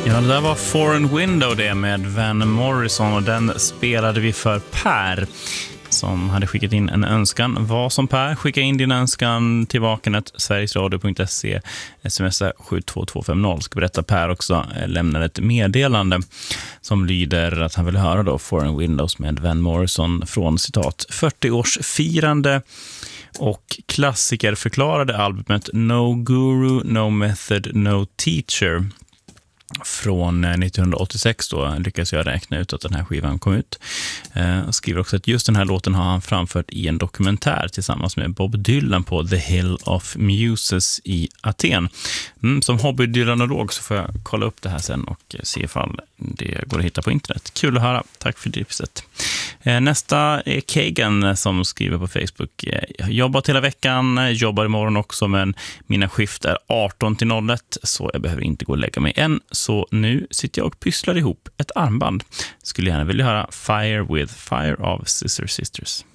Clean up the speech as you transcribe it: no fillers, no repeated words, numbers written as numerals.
Ja, det där var Foreign Window det med Van Morrison, och den spelade vi för Per som hade skickat in en önskan. Vad som Per, skicka in din önskan till vakenet sverigesradio.se, smsa 72250. Ska berätta Per också lämnar ett meddelande som lyder att han vill höra då Foreign Windows med Van Morrison från citat 40-årsfirande och klassikerförklarade albumet No Guru, No Method, No Teacher från 1986 då lyckas jag räkna ut att den här skivan kom ut. Skriver också att just den här låten har han framfört i en dokumentär tillsammans med Bob Dylan på The Hill of Muses i Aten. Som hobby-dylanolog så får jag kolla upp det här sen och se ifall det går att hitta på internet. Kul att höra. Tack för tipset. Nästa är Kagan som skriver på Facebook. Jobbat hela veckan, jobbar imorgon också, men mina skift är 18-01 så jag behöver inte gå och lägga mig än. Så nu sitter jag och pysslar ihop ett armband. Skulle gärna vilja höra Fire with Fire av Scissor Sisters.